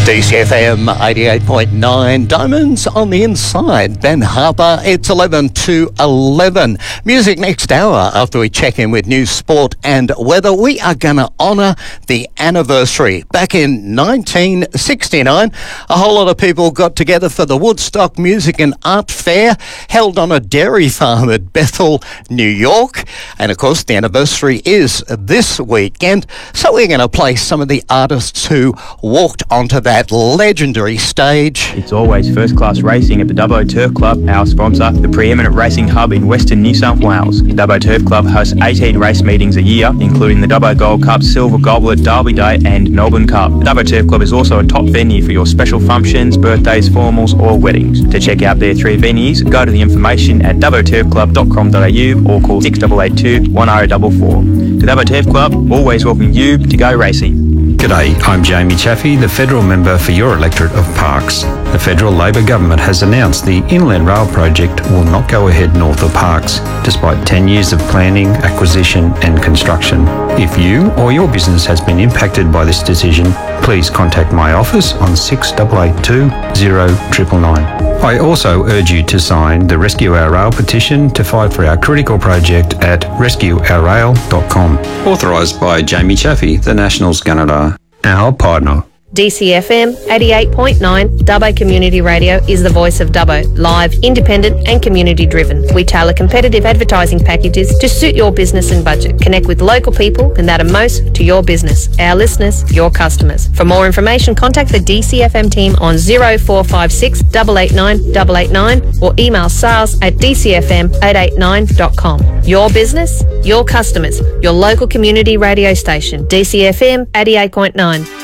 DCFM 88.9, Diamonds on the Inside. Ben Harper, it's 11 to 11. Music next hour after we check in with news, sport and weather. We are going to honour the anniversary. Back in 1969, a whole lot of people got together for the Woodstock Music and Art Fair held on a dairy farm at Bethel, New York. And of course, the anniversary is this weekend. So we're going to play some of the artists who walked onto that legendary stage. It's always first-class racing at the Dubbo Turf Club, our sponsor, the preeminent racing hub in Western New South Wales. The Dubbo Turf Club hosts 18 race meetings a year, including the Dubbo Gold Cup, Silver Goblet, Derby Day and Melbourne Cup. The Dubbo Turf Club is also a top venue for your special functions, birthdays, formals or weddings. To check out their three venues, go to the information at dubboturfclub.com.au or call 6882 1044. The Dubbo Turf Club always welcome you to go racing. G'day, I'm Jamie Chaffey, the Federal Member for your electorate of Parkes. The Federal Labor Government has announced the Inland Rail project will not go ahead north of Parkes, despite 10 years of planning, acquisition and construction. If you or your business has been impacted by this decision, please contact my office on 6882 0999. I also urge you to sign the Rescue Our Rail petition to fight for our critical project at rescueourrail.com. Authorised by Jamie Chaffey, the Nationals Gunnedah, our partner. DCFM 88.9 Dubbo Community Radio is the voice of Dubbo, live, independent and community driven. We tailor competitive advertising packages to suit your business and budget. Connect with local people and that are most to your business. Our listeners, your customers. For more information, contact the DCFM team on 0456 889 889 or email sales@dcfm889.com. Your business, your customers, your local community radio station. DCFM 88.9.